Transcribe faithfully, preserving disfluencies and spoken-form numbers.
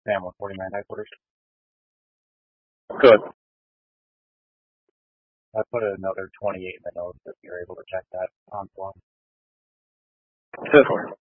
Sam with forty-nine headquarters. Good. I put another twenty-eight in the notes if you're able to check that on one. Ten for.